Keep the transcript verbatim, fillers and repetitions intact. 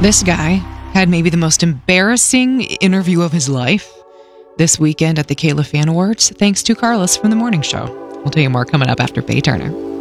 This guy had maybe the most embarrassing interview of his life this weekend at the Kayla Fan Awards, thanks to Carlos from The Morning Show. We'll tell you more coming up after Faye Turner.